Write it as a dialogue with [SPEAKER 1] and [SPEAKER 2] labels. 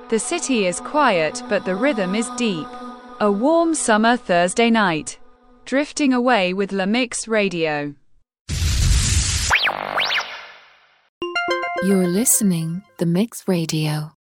[SPEAKER 1] The city is quiet, but the rhythm is deep. A warm summer Thursday night. Drifting away with La Mix Radio.
[SPEAKER 2] You're listening The Mix Radio.